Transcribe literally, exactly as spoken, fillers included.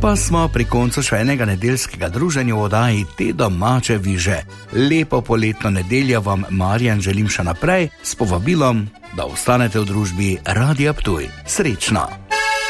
Pa smo pri koncu še enega nedeljskega druženja v oddaji Te domače viže. Lepo poletno nedeljo vam, Marjan, želim še naprej s povabilom, da ostanete v družbi Radia Ptuj. Srečno!